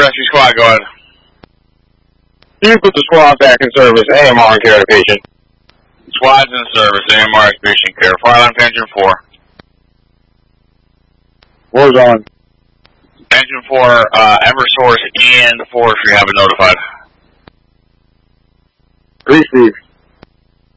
Rescue squad, go ahead. You put the squad back in service, AMR and care of the patient. Squad's in service, AMR is patient care. Fire line for engine 4. War's on. Engine 4, Eversource and Forestry have been notified. Receive.